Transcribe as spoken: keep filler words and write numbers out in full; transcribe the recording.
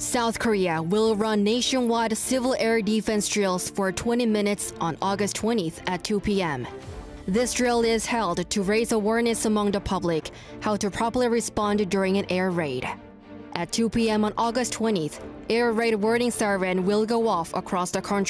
South Korea will run nationwide civil air defense drills for twenty minutes on August twentieth at two p m This drill is held to raise awareness among the public how to properly respond during an air raid. At two p m on August twentieth, air raid warning siren will go off across the country.